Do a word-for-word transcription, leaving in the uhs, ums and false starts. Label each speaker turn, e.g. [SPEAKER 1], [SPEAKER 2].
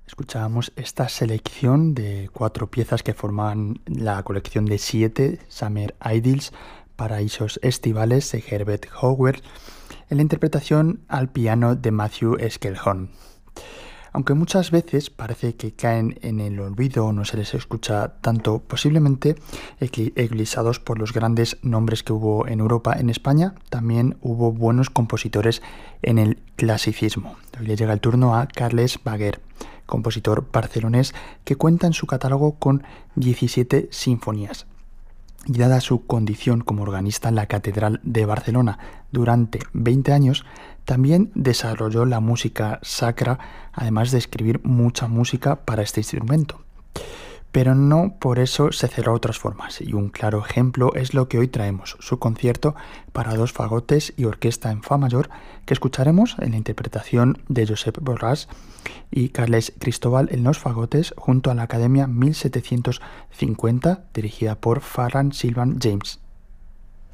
[SPEAKER 1] Escuchábamos esta selección de cuatro piezas que forman la colección de siete Summer Idyls, Paraísos Estivales de Herbert Howells, en la interpretación al piano de Matthew Skelhorn. Aunque muchas veces parece que caen en el olvido o no se les escucha tanto, posiblemente eclipsados por los grandes nombres que hubo en Europa, en España también hubo buenos compositores en el clasicismo. Hoy le llega el turno a Carles Baguer, compositor barcelonés que cuenta en su catálogo con diecisiete sinfonías. Y dada su condición como organista en la Catedral de Barcelona durante veinte años, también desarrolló la música sacra, además de escribir mucha música para este instrumento. Pero no por eso se cerró a otras formas, y un claro ejemplo es lo que hoy traemos, su concierto para dos fagotes y orquesta en fa mayor, que escucharemos en la interpretación de Josep Borràs y Carles Cristóbal en los fagotes junto a la Academia mil setecientos cincuenta, dirigida por Ferran Silvan James.